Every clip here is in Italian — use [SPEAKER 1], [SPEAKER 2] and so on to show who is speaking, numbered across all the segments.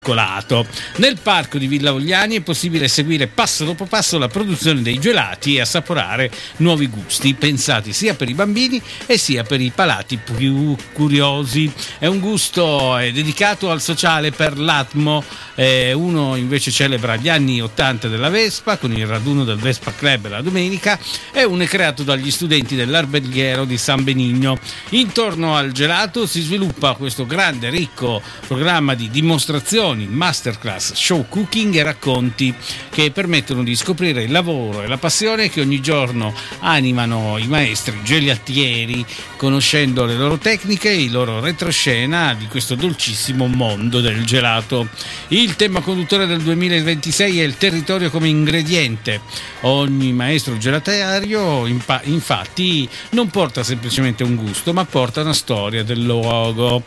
[SPEAKER 1] colato. Nel parco di Villa Vogliani è possibile seguire passo dopo passo la produzione dei gelati e assaporare nuovi gusti pensati sia per i bambini e sia per i palati più curiosi. È un gusto dedicato al sociale per l'Atmo. Uno invece celebra gli anni 80 della Vespa con il raduno del Vespa Club la domenica, e uno è creato dagli studenti dell'Alberghiero di San Benigno. Intorno al gelato si sviluppa questo grande ricco programma di dimostrazioni, masterclass, show cooking e racconti che permettono di scoprire il lavoro e la passione che ogni giorno animano i maestri gelatieri, conoscendo le loro tecniche e i loro retroscena di questo dolcissimo mondo del gelato. Il tema conduttore del 2026 è il territorio come ingrediente. Ogni maestro gelatario infatti non porta semplicemente un gusto, ma porta una storia del luogo.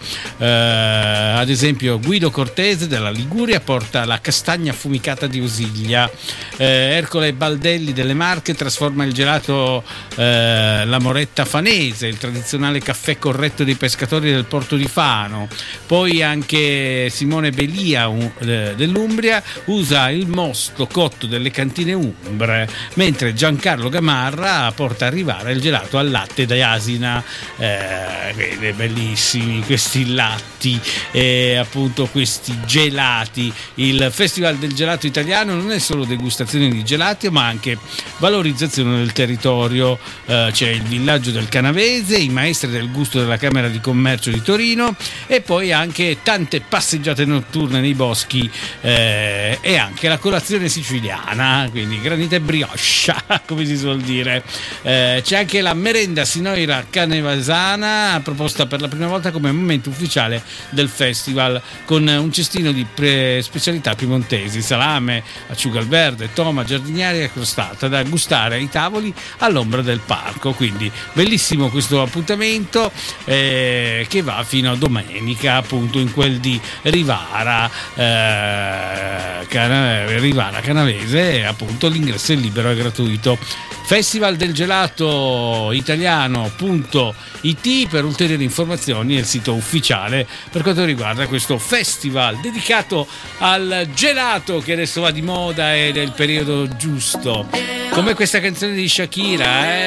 [SPEAKER 1] Ad esempio Guido Cortese della Liguria porta la castagna affumicata di Osiglia. Ercole Baldelli delle Marche trasforma il gelato la Moretta Fanese, il tradizionale caffè corretto dei pescatori del porto di Fano. Poi anche Simone Belia dell'Umbria usa il mosto cotto delle cantine umbre, mentre Giancarlo Gamarra porta a arrivare il gelato al latte d'asina. Bellissimi questi latti e appunto questi gelati. Il Festival del Gelato Italiano non è solo degustazione di gelati, ma anche valorizzazione del territorio. C'è il villaggio del Canavese, i maestri del gusto della Camera di Commercio di Torino, e poi anche tante passeggiate notturne nei boschi, e anche la colazione siciliana, quindi granita e brioche, come si suol dire. C'è anche la merenda sinoira canevasana, proposta per la prima volta come momento ufficiale del festival, con un cestino di specialità piemontesi: salame, acciuga al verde, toma, giardiniera e crostata, da gustare ai tavoli all'ombra del parco. Quindi bellissimo questo appuntamento, che va fino a domenica, appunto in quel di Rivara Canavese. Appunto l'ingresso è libero e gratuito. Festival del Gelato Italiano.it per ulteriori informazioni, è il sito ufficiale per quanto riguarda questo festival dedicato al gelato che adesso va di moda ed è il periodo giusto, come questa canzone di Shakira,